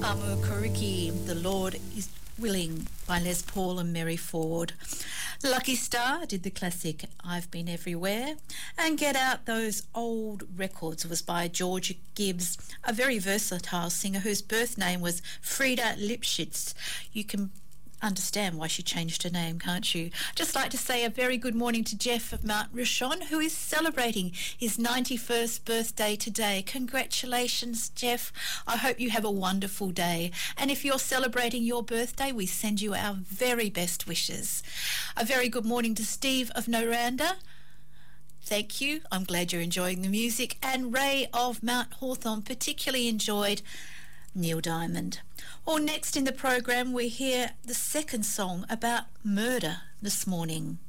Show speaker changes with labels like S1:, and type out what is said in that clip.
S1: Amukuriki, The Lord is Willing by Les Paul and Mary Ford. Lucky Star did the classic I've Been Everywhere, and Get Out Those Old Records was by Georgia Gibbs, a very versatile singer whose birth name was Frieda Lipschitz. You can understand why she changed her name, can't you? Just like to say a very good morning to Jeff of Mount Rushon, who is celebrating his 91st birthday today. Congratulations, Jeff. I hope you have a wonderful day. And if you're celebrating your birthday, we send you our very best wishes. A very good morning to Steve of Noranda. Thank you. I'm glad you're enjoying the music. And Ray of Mount Hawthorn particularly enjoyed Neil Diamond. Well, next in the program, we hear the second song about murder this morning.